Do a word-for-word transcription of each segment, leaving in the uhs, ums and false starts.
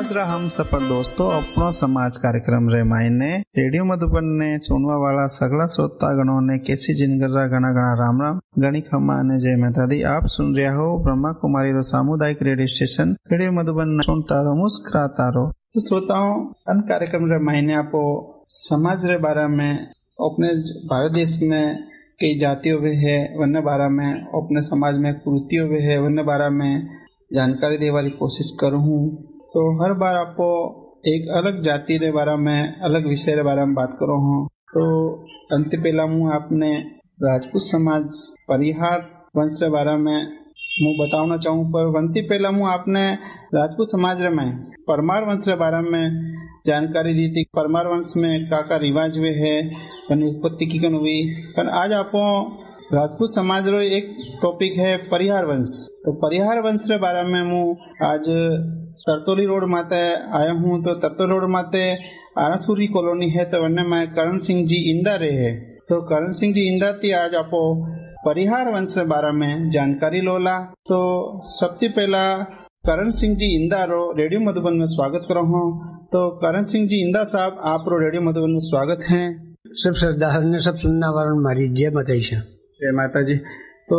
આજરા हम सफर दोस्तों अपनो समाज कार्यक्रम रे मायने रेडियो मधुबन ने सुनवा वाला सगला श्रोता गणों ने कैसी जिनगरा गणा गणा राम राम गणी खम्मा ने जय माता दी। आप सुन रहे हो ब्रह्मा कुमारी रो सामुदायिक रेडियो स्टेशन रेडियो मधुबन सुनता रहो मुस्कुराता रहो। तो श्रोताओं अन कार्यक्रम रे मायने आपो समाज रे बारे में अपने भारत देश में कई जातियों वे है वन्य बारे में अपने समाज में कुरीतियों वे है वन्य बारे में जानकारी देने वाली कोशिश करूँ। तो हर बार आपको एक अलग जाति के बारे में अलग विषय के बारे में बात करो हूँ। तो अंत पहला मुँह आपने राजपूत समाज परिहार वंश के बारे में मुँह बताना चाहूँ, पर वंती पहला मुँह आपने राजपूत समाज में परमार वंश के बारे में जानकारी दी थी। परमार वंश में का का रिवाज हुए है उत्पत्ति की कन हुई। पर आज आपको राजपूत समाज रो एक टॉपिक है परिहार वंश। तो परिहार वंश के बारे में मैं आज तरतोली रोड माते आया हूँ। तो तरतोली रोड माते आरासुरी कॉलोनी है, तो वन्य में करण सिंह जी इंदा रहे है। तो करण सिंह जी इंदा थी आज आपको परिहार वंश के बारे में जानकारी लोला। तो सबसे पहला करण सिंह जी इंदा रो रेडियो मधुबन में स्वागत करो हूँ। तो करण सिंह जी इंदा साहब आप रो रेडियो मधुबन में स्वागत है। सब श्रद्धा ने सब सुनना वालों मारी जय माता जय माता जी। तो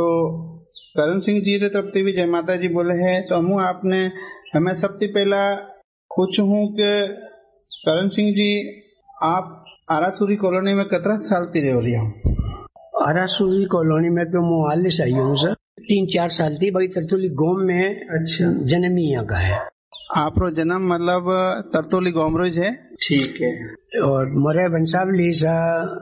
करण सिंह जी रे तरफ भी जय माता जी बोले हैं। तो हम आपने हमें सबसे पहला पूछूं कि करण सिंह जी आप आरासुरी कॉलोनी में कितना साल ती रह रही हो? आरासुरी कॉलोनी में तो मैं हाल से आई हूँ सर, तीन चार साल थी। भाई तरतोली गांव में अच्छा जन्म ही यहाँ का है। आप रो जन्म मतलब तरतोली गांव रोज है? ठीक है। और मोरे वंशावली सा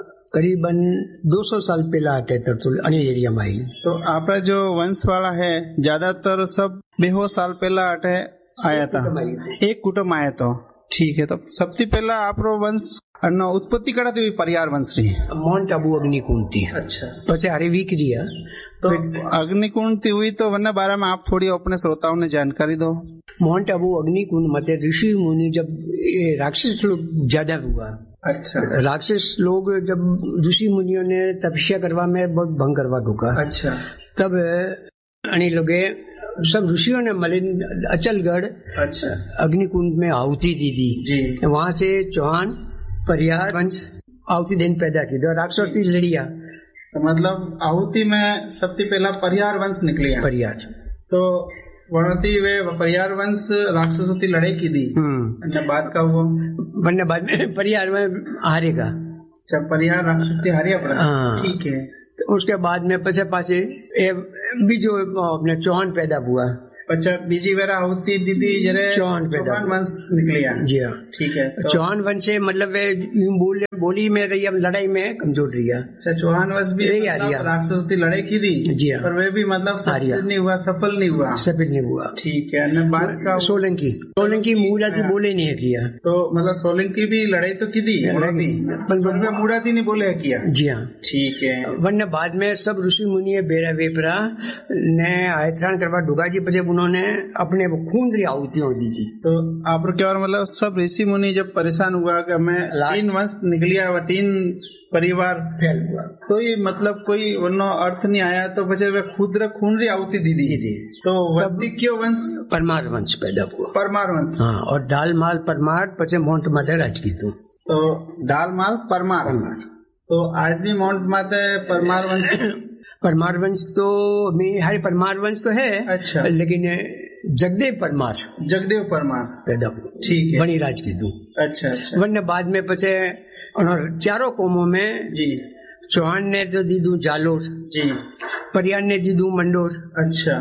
करीबन दो सौ साल पहला आटे तरतोली एरिया में आई। तो आपका जो वंश वाला है ज्यादातर सब बेहो साल पहला आटे आया था, एक कुटुंब आया। तो ठीक है। तो सबसे पहला आप रो वंश उत्पत्ति करा थी परिहार वंश रही माउंट आबू अग्निकुंड थी। अच्छा। पचे हरिवीक रिया तो अग्निकुंड थी हुई। तो वरना बारे में आप थोड़ी अपने श्रोताओं ने जानकारी दो। माउंट आबू अग्निकुंड मते ऋषि मुनि जब राक्षस लोग ज्यादा हुआ। अच्छा। राक्षस लोग जब ऋषि मुनियों ने तपस्या करवा में बहुत भंग करवा ढूका। अच्छा। तब अणी लोगे सब ऋषियों ने मलिन अचलगढ़ अच्छा अग्निकुंड में आहुति दी थी जी। वहां से चौहान परिहार वंश आहुति देन पैदा की। तो राक्षस की लड़िया तो मतलब आहुति में सबसे पहला परिहार वंश निकले। परिहार तो वनती वे परिहार वंश राक्षसों की लड़ाई की दी। अच्छा बात का वो वरना बाद में परिहार में हारेगा। जब परिहार राक्षस की हारिया पड़ा। ठीक है। तो उसके बाद में पचे पाचे बीजो अपने चौहान पैदा हुआ। अच्छा बीजी वेरा होती दीदी जरे चौहान पैदा वंश निकले। जी हाँ ठीक है। तो चौहान वंश से मतलब बोल बोली में रही लड़ाई में कमजोर रही। अच्छा चौहान वंश भी मतलब राक्षस की लड़ाई की थी जी हाँ। पर वे भी मतलब सक्सेस नहीं हुआ, सफल नहीं हुआ। सफल नहीं हुआ। ठीक है। न बात का सोलंकी सोलंकी मूढ़ाती बोले नहीं किया। तो मतलब सोलंकी भी लड़ाई तो की थी मूढ़ाती नहीं बोले किया। जी हाँ। ठीक है। वरना बाद में सब ऋषि मुनि बेरा वेपरा ने आयत्राण करवा ढुका जी पचे उन्होंने अपने वो खून री आहुतियां दी थी। तो आप क्या मतलब सब ऋषि मुनि जब परेशान हुआ कि मैं तीन वंश निकलिया व तीन परिवार फैल हुआ, तो ये मतलब कोई वनो अर्थ नहीं आया। तो बचे वे खुद रे खून री आहुति दी दी। तो वही क्यों वंश परमार वंश पैदा हुआ। परमार वंश। हाँ। और डाल माल परमार पचे माउंट माते राज की तू। तो डाल माल परमार। तो आज भी माउंट माते परमार वंश परमार वंश तो हरे परमार वंश तो है। अच्छा। लेकिन जगदेव परमार जगदेव परमार पैदा हुआ। ठीक है। बनी राज की तू। अच्छा अच्छा। वरना बाद में पचे उन्होंने चारों कौमों में जी चौहान ने तो दीदू जालोर जी, परिहार ने दीदू मंडोर। अच्छा।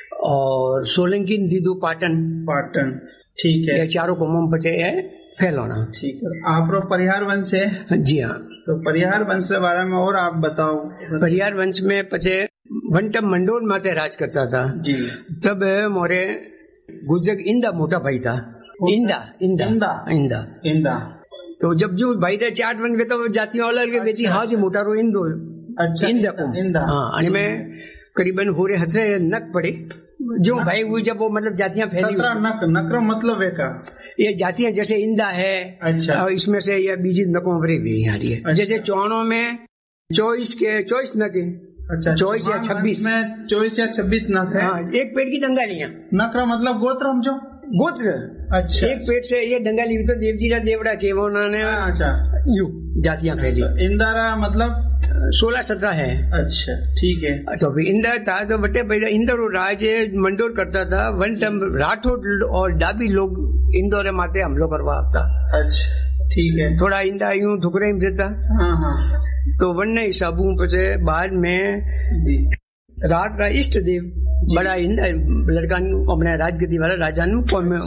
और सोलंकी ने दीदू पाटन पाटन। ठीक है। ये चारों कौमों में पचे है फैलाना। ठीक है। आप परिहार वंश है? जी हाँ। तो परिहार वंश के बारे में और आप बताओ। परिहार वंश में पचे वंटम मंडोर माते राज करता था जी। तब मोरे गुजक इंदा मोटा भाई था। इंदा इंदा इंदा इंदा इंदा। तो जब जो भाई रे चार वन में तो जातियों अलग बेची। हाँ जी मोटा रो इंदो। अच्छा। इंदा को इंदा। हाँ। में करीबन होरे हथरे नक पड़े जो भाई हुई जब वो मतलब जातियां फैली। सत्रह नक नकरो मतलब है का ये जातियां जैसे इंदा है। अच्छा। और इसमें से ये बीजी नकों वरी भी आ रही है। अच्छा। जैसे चौहानों में चौबीस के चौबीस नक है। अच्छा। चौबीस या छब्बीस में चौबीस या छब्बीस नक है। हाँ। एक पेड़ की डंगा नहीं है। नकरा मतलब गोत्र हम जो गोत्र। अच्छा। एक पेट से ये दंगा ली तो देवजीरा देवड़ा के वो उन्होंने अच्छा यू जातियां फैली। इंदारा मतलब सोलह सत्रह है। अच्छा ठीक है। तो फिर इंदर था तो बटे पहले इंदौर राज मंडोर करता था। वन टाइम राठौड़ और डाबी लोग इंदौर माते हमलो करवा आता। अच्छा ठीक है। थोड़ा इंदा यूं ठुकरे में रहता। हाँ हाँ। तो वन हिसाबों पे बाद में जी रात रा इष्ट देव बड़ा इंदा लड़का अपने राजगद्दी वाला राजा नु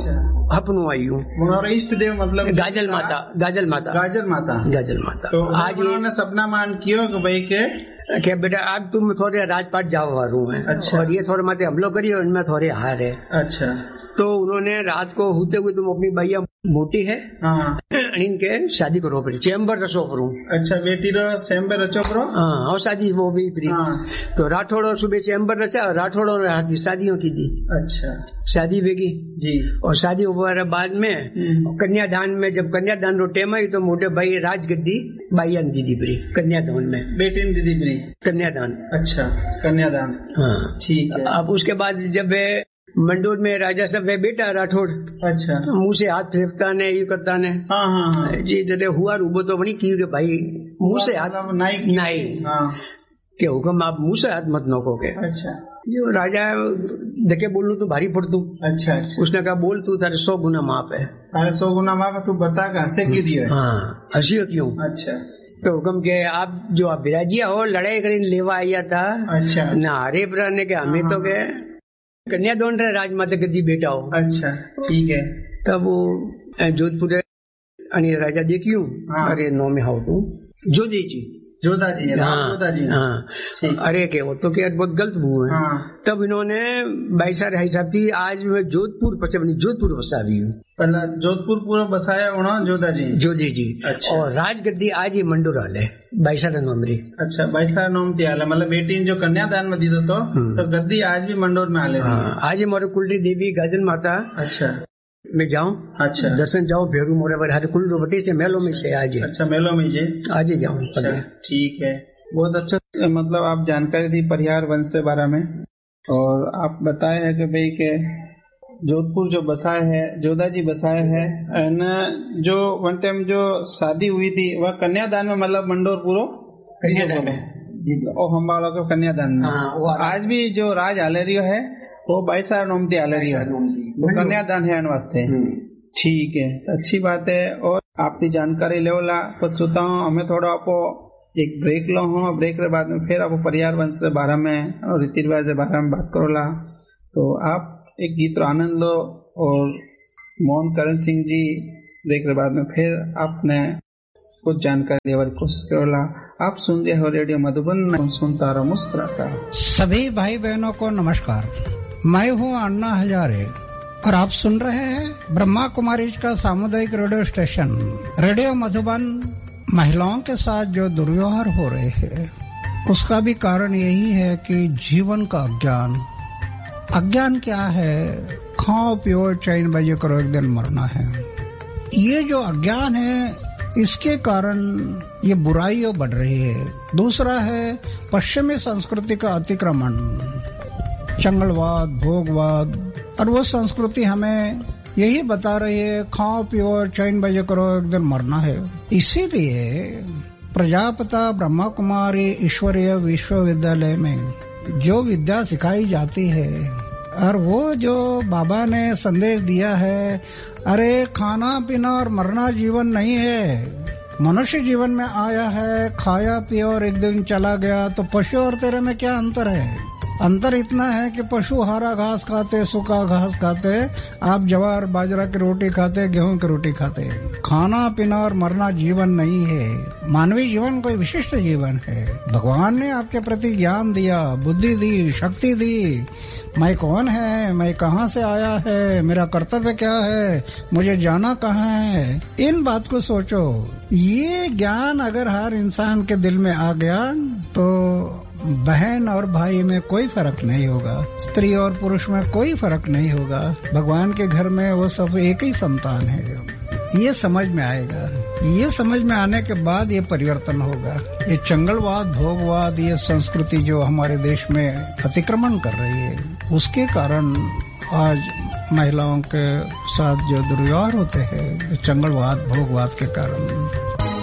हपनु आई हूँ। इष्ट देव मतलब गाजल माता। गाजल माता। गाजल माता। गाजल माता। तो आज उन्होंने सपना मान किया कि भाई के क्या बेटा आज तुम थोड़े राजपाट जाओ वारू है। अच्छा। और ये थोड़े माते हमलो करिए और इनमें थोड़े हार है। अच्छा। तो उन्होंने रात को होते हुए तुम अपनी भैया मोटी है हाँ इनके शादी करो पड़ी चैम्बर रसो करूँ। अच्छा बेटी रो चैम्बर रचो करो। हाँ और शादी वो भी फ्री। हाँ। तो राठौड़ और सुबह चैम्बर रचा और राठौड़ और हाथी शादियों की दी। अच्छा शादी बेगी जी। और शादी हुआ बाद में कन्यादान में जब कन्यादान रो टेम आई तो मोटे भाई राजगद्दी बाईयान दीदी ब्री कन्यादान में बेटी दीदी ब्री कन्यादान। अच्छा कन्यादान। हाँ ठीक है। अब उसके बाद जब मंडोर में राजा सब वे बेटा राठौड़। अच्छा। मुंह से हाथ फेरता ने ये करता ने। हाँ हाँ हाँ। जी जैसे हुआ रूबो तो बनी की के भाई मुंह से हाथ नाई नाई हाँ। के हुक्म आप मुंह से हाथ मत नोको के। अच्छा। जो राजा देखे बोलू तो भारी पड़ तू। अच्छा अच्छा। उसने कहा बोल तू तारे सौ गुना माप है। तारे सौ गुना माप है तू बता कहाँ से क्यों दिया। हाँ हसी क्यों। अच्छा। तो हुक्म के आप जो आप विराजिया हो लड़ाई करीन लेवा आया था। अच्छा। ना हरे ब्रा ने के हमें तो के कन्यादान रहे राजमाता गद्दी बेटा हो। अच्छा ठीक है। तब वो जोधपुर राजा देखियो। हाँ। अरे नौ में हाउ तू जोधी जी जोधा जी। हाँ, जोधा जी। हाँ। अरे के वो तो क्या बहुत गलत हुआ है। हाँ। तब इन्होंने बैसा रही साहब थी आज मैं जोधपुर पसे बनी जोधपुर बसा दी हूँ। पहला जोधपुर पूरा बसाया उन्होंने जोधा जी जोधी जी। अच्छा। और राजगद्दी आज ही मंडोर हाले बाईसारा नोमरी। अच्छा बाईसारा नोम थी हाले मतलब बेटी जो कन्यादान में दी दो तो, तो गद्दी आज भी मंडोर में हाले। हाँ। आज ही मोरे कुलरी देवी गाजन माता। अच्छा मैं जाऊँ। अच्छा दर्शन जाऊँ भेरू मोरे पर हर कुल रोबटी से मेलों में से आज। अच्छा मेलों में जे आज ही जाऊँ। अच्छा ठीक है। बहुत अच्छा मतलब आप जानकारी दी परिहार वंश के बारे में और आप बताए हैं कि भाई के जोधपुर जो बसाए है जोधा जी बसाए है न जो वन टाइम जो शादी हुई थी वह कन्यादान में मतलब मंडोर पूरो कन्यादान में ओ हम बालों के कन्यादान में। हाँ, आज भी जो राज आलेरियो है वो बाईसार नोमती आलेरियो वो कन्यादान है वास्ते। ठीक है अच्छी बात है। और आपकी जानकारी लेवला कुछ सुता हूँ हमें थोड़ा आपको एक ब्रेक लो हूँ ब्रेक के बाद में फिर आपको परिवार वंश के बारे में और रीति रिवाज के बारे में बात करो ला। तो आप एक गीत रो आनंद लो और मोहन करण सिंह जी ब्रेक के बाद में फिर आपने कुछ जानकारी देने की कोशिश करो ला। आप सुन रहे हो रेडियो मधुबन सुनता रहो मुस्कुराता रहो। सभी भाई बहनों को नमस्कार। मैं हूँ अन्ना हजारे और आप सुन रहे हैं ब्रह्मा कुमारी का सामुदायिक रेडियो स्टेशन रेडियो मधुबन। महिलाओं के साथ जो दुर्व्यवहार हो रहे हैं उसका भी कारण यही है कि जीवन का अज्ञान। अज्ञान क्या है। खाओ पियो चैन बजे करो एक दिन मरना है। ये जो अज्ञान है इसके कारण ये बुराइयां बढ़ रही है। दूसरा है पश्चिमी संस्कृति का अतिक्रमण चंगलवाद भोगवाद और वो संस्कृति हमें यही बता रही है खाओ पियो चैन बजे करो एक दिन मरना है। इसीलिए प्रजापिता ब्रह्मा कुमारी ईश्वरीय विश्वविद्यालय में जो विद्या सिखाई जाती है और वो जो बाबा ने संदेश दिया है अरे खाना पीना और मरना जीवन नहीं है। मनुष्य जीवन में आया है खाया पिया और एक दिन चला गया। तो पशु और तेरे में क्या अंतर है। अंतर इतना है कि पशु हरा घास खाते सूखा घास खाते आप ज्वार बाजरा की रोटी खाते गेहूं की रोटी खाते। खाना पीना और मरना जीवन नहीं है। मानवीय जीवन कोई विशिष्ट जीवन है। भगवान ने आपके प्रति ज्ञान दिया बुद्धि दी शक्ति दी। मैं कौन है मैं कहाँ से आया है मेरा कर्तव्य क्या है मुझे जाना कहाँ है। इन बात को सोचो। ये ज्ञान अगर हर इंसान के दिल में आ गया तो बहन और भाई में कोई फर्क नहीं होगा। स्त्री और पुरुष में कोई फर्क नहीं होगा। भगवान के घर में वो सब एक ही संतान है। ये समझ में आएगा। ये समझ में आने के बाद ये परिवर्तन होगा। ये चंगलवाद भोगवाद ये संस्कृति जो हमारे देश में अतिक्रमण कर रही है उसके कारण आज महिलाओं के साथ जो दुर्व्यवहार होते हैं चंगलवाद भोगवाद के कारण,